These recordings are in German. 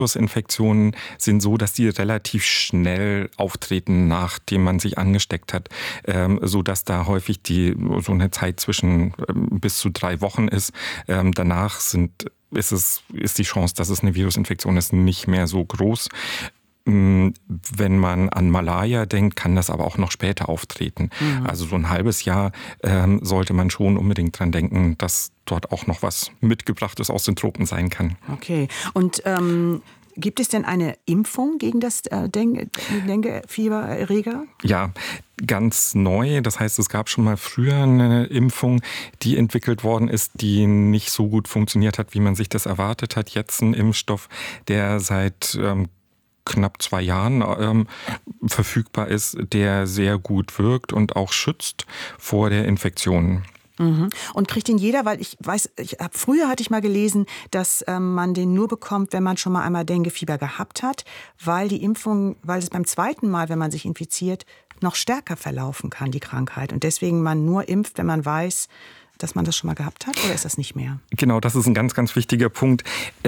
Virusinfektionen sind so, dass die relativ schnell auftreten, nachdem man sich angesteckt hat, so dass da häufig so eine Zeit zwischen bis zu 3 Wochen ist. Danach ist die Chance, dass es eine Virusinfektion ist, nicht mehr so groß. Wenn man an Malaria denkt, kann das aber auch noch später auftreten. Also so ein halbes Jahr sollte man schon unbedingt dran denken, dass dort auch noch was Mitgebrachtes aus den Tropen sein kann. Okay. Und gibt es denn eine Impfung gegen das Dengue-Fiebererreger? Ja, ganz neu. Das heißt, es gab schon mal früher eine Impfung, die entwickelt worden ist, die nicht so gut funktioniert hat, wie man sich das erwartet hat. Jetzt ein Impfstoff, der seit knapp 2 Jahren verfügbar ist, der sehr gut wirkt und auch schützt vor der Infektion. Und kriegt ihn jeder? Weil ich weiß, früher hatte ich mal gelesen, dass man den nur bekommt, wenn man schon mal einmal Denguefieber gehabt hat, weil es beim zweiten Mal, wenn man sich infiziert, noch stärker verlaufen kann, die Krankheit. Und deswegen man nur impft, wenn man weiß, dass man das schon mal gehabt hat, oder ist das nicht mehr? Genau, das ist ein ganz, ganz wichtiger Punkt.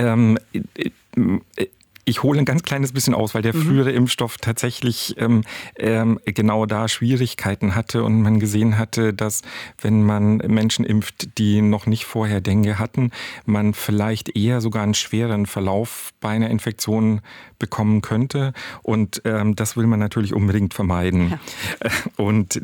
Ich hole ein ganz kleines bisschen aus, weil der frühere Impfstoff tatsächlich genau da Schwierigkeiten hatte und man gesehen hatte, dass wenn man Menschen impft, die noch nicht vorher Dengue hatten, man vielleicht eher sogar einen schweren Verlauf bei einer Infektion bekommen könnte. Und das will man natürlich unbedingt vermeiden. Ja. Und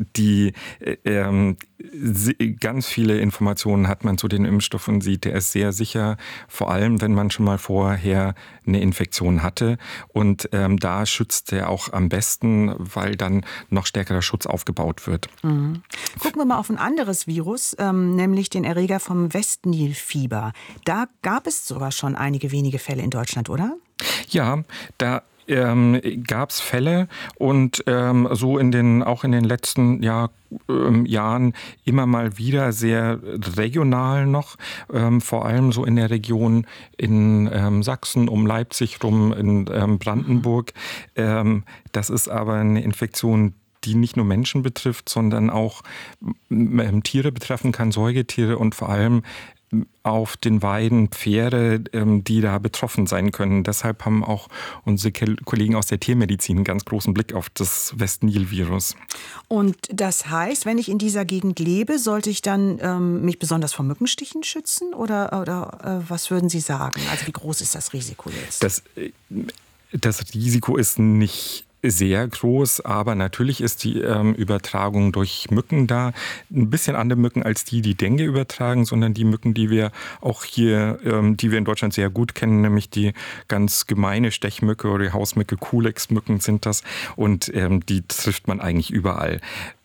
ganz viele Informationen hat man zu den Impfstoffen und sieht, der ist sehr sicher, vor allem wenn man schon mal vorher eine Infektion hatte. Und da schützt er auch am besten, weil dann noch stärkerer Schutz aufgebaut wird. Gucken wir mal auf ein anderes Virus, nämlich den Erreger vom Westnilfieber. Da gab es sogar schon einige wenige Fälle in Deutschland, oder? Ja, da gab es Fälle und so auch in den letzten Jahren immer mal wieder sehr regional noch, vor allem so in der Region in Sachsen, um Leipzig rum, in Brandenburg. Das ist aber eine Infektion, die nicht nur Menschen betrifft, sondern auch Tiere betreffen kann, Säugetiere und vor allem auf den Weiden Pferde, die da betroffen sein können. Deshalb haben auch unsere Kollegen aus der Tiermedizin einen ganz großen Blick auf das Westnil-Virus. Und das heißt, wenn ich in dieser Gegend lebe, sollte ich dann mich besonders vor Mückenstichen schützen? Oder was würden Sie sagen? Also wie groß ist das Risiko jetzt? Das Risiko ist nicht sehr groß, aber natürlich ist die Übertragung durch Mücken da. Ein bisschen andere Mücken als die Dengue übertragen, sondern die Mücken, die wir auch hier, die wir in Deutschland sehr gut kennen, nämlich die ganz gemeine Stechmücke oder die Hausmücke, Culex-Mücken sind das und die trifft man eigentlich überall.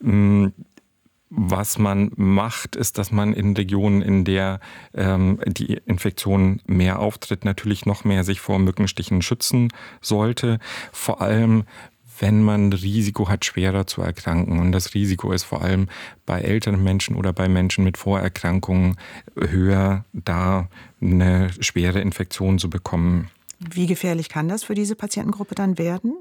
Was man macht, ist, dass man in Regionen, in der die Infektion mehr auftritt, natürlich noch mehr sich vor Mückenstichen schützen sollte. Vor allem, wenn man Risiko hat, schwerer zu erkranken. Und das Risiko ist vor allem bei älteren Menschen oder bei Menschen mit Vorerkrankungen höher, da eine schwere Infektion zu bekommen. Wie gefährlich kann das für diese Patientengruppe dann werden?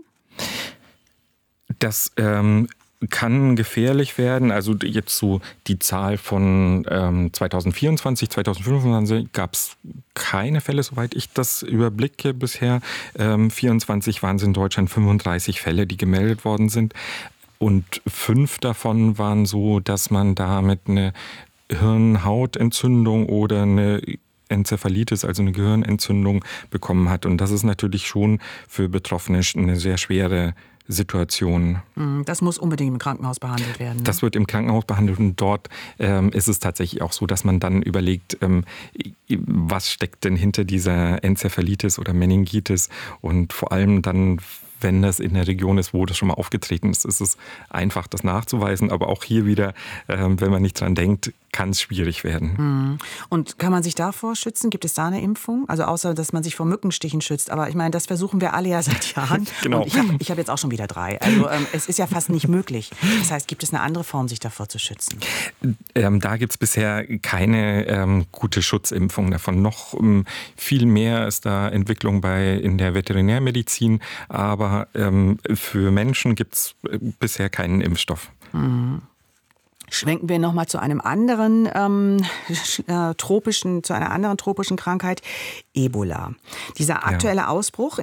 Das kann gefährlich werden. Also jetzt so die Zahl von 2024, 2025 gab es keine Fälle, soweit ich das überblicke bisher. 2024 waren es in Deutschland 35 Fälle, die gemeldet worden sind. Und 5 davon waren so, dass man damit eine Hirnhautentzündung oder eine Enzephalitis, also eine Gehirnentzündung bekommen hat. Und das ist natürlich schon für Betroffene eine sehr schwere Situation. Das muss unbedingt im Krankenhaus behandelt werden. Ne? Das wird im Krankenhaus behandelt und dort ist es tatsächlich auch so, dass man dann überlegt, was steckt denn hinter dieser Enzephalitis oder Meningitis und vor allem dann, wenn das in der Region ist, wo das schon mal aufgetreten ist, ist es einfach, das nachzuweisen. Aber auch hier wieder, wenn man nicht dran denkt, kann es schwierig werden. Und kann man sich davor schützen? Gibt es da eine Impfung? Also außer, dass man sich vor Mückenstichen schützt. Aber ich meine, das versuchen wir alle ja seit Jahren. Genau. Und ich hab jetzt auch schon wieder 3. Also es ist ja fast nicht möglich. Das heißt, gibt es eine andere Form, sich davor zu schützen? Da gibt es bisher keine gute Schutzimpfung davon. Noch viel mehr ist da Entwicklung in der Veterinärmedizin. Aber für Menschen gibt es bisher keinen Impfstoff. Schwenken wir nochmal zu einem anderen zu einer anderen tropischen Krankheit, Ebola. Dieser aktuelle Ausbruch